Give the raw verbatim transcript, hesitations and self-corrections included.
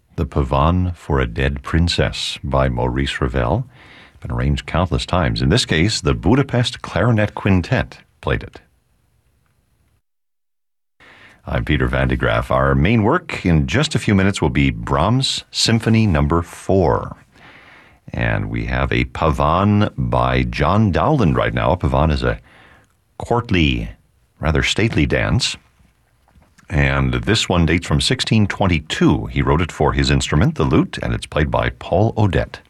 The Pavane for a Dead Princess by Maurice Ravel. Been arranged countless times. In this case, the Budapest Clarinet Quintet played it. I'm Peter Van de Graaff. Our main work in just a few minutes will be Brahms Symphony Number four. And we have a Pavane by John Dowland right now. A Pavane is a courtly, rather stately dance. And this one dates from sixteen twenty-two. He wrote it for his instrument, the lute, and it's played by Paul Odette.